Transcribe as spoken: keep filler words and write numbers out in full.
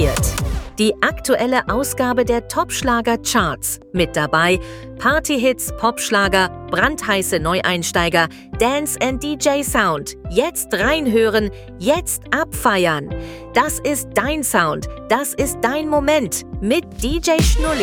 präsentiert die aktuelle Ausgabe der Top-Schlager-Charts. Mit dabei Partyhits, Popschlager, brandheiße Neueinsteiger, Dance and D J Sound. Jetzt reinhören, jetzt abfeiern. Das ist dein Sound, das ist dein Moment mit D J Schnulli.